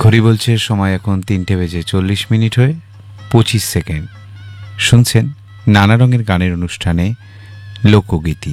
ঘড়ি বলছে সময় এখন 3:40 হয়ে 25 সেকেন্ড। শুনছেন নানা রঙের গানের অনুষ্ঠানে লোকগীতি।